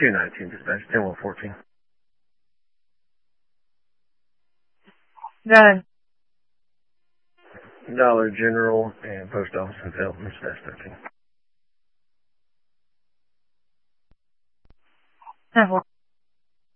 219 dispatch, 10114. Go ahead. Dollar General and Post Office in Felton, dispatch 13. 10-4.